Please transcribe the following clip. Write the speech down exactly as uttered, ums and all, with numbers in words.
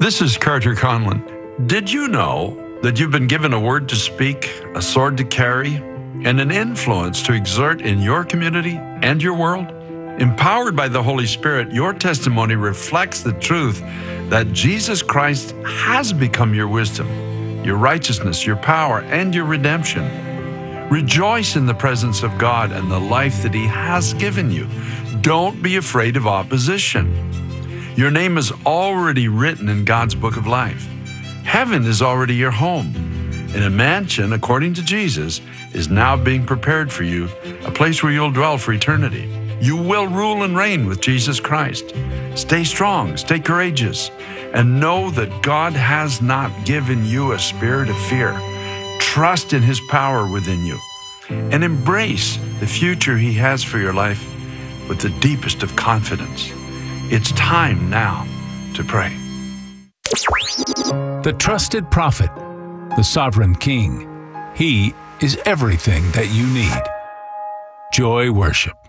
This is Carter Conlon. Did you know that you've been given a word to speak, a sword to carry, and an influence to exert in your community and your world? Empowered by the Holy Spirit, your testimony reflects the truth that Jesus Christ has become your wisdom, your righteousness, your power, and your redemption. Rejoice in the presence of God and the life that He has given you. Don't be afraid of opposition. Your name is already written in God's book of life. Heaven is already your home, and a mansion, according to Jesus, is now being prepared for you, a place where you'll dwell for eternity. You will rule and reign with Jesus Christ. Stay strong, stay courageous, and know that God has not given you a spirit of fear. Trust in His power within you, and embrace the future He has for your life with the deepest of confidence. It's time now to pray. The trusted prophet, the sovereign king. He is everything that you need. Joy Worship.